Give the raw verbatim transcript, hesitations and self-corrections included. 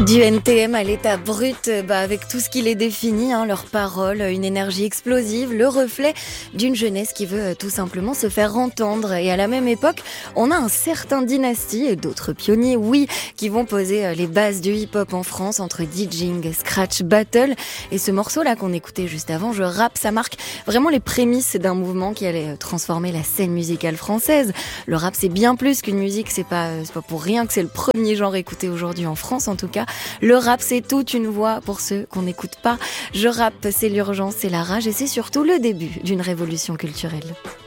Du N T M à l'état brut, bah avec tout ce qui les définit, hein, leurs paroles, une énergie explosive, le reflet d'une jeunesse qui veut tout simplement se faire entendre. Et à la même époque, on a un certain Dynasty et d'autres pionniers, oui, qui vont poser les bases du hip-hop en France entre DJing, scratch, battle. Et ce morceau-là qu'on écoutait juste avant, Je rappe, ça marque vraiment les prémices d'un mouvement qui allait transformer la scène musicale française. Le rap, c'est bien plus qu'une musique, c'est pas, c'est pas pour rien que c'est le premier genre écouté aujourd'hui en France en tout cas. Le rap, c'est toute une voix pour ceux qu'on n'écoute pas. Je rappe, c'est l'urgence, c'est la rage et c'est surtout le début d'une révolution culturelle.